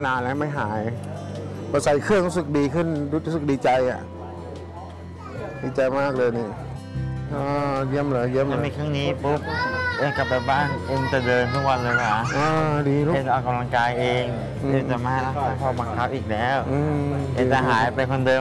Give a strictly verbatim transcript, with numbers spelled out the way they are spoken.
นานแล้วไม่หายพอใส่เครื่องรู้สึกดีขึ้นรู้สึกดีใจอ่ะดีใจมากเลยนี่อ๋อเยี่ยมเลยเยี่ยมเลถ้าย มีเครื่องนี้ปุ๊บเอ็งกลับไปบ้านเอ็งจะเดินทุกวันเลยนะอ๋อดีลูกเอ็งจะออกกำลังกายเองอืมเอ็งจะไม่ให้ร่างกายพ่อบังคับอีกแล้วอืมเอ็งจะหายเป็นคนเดิม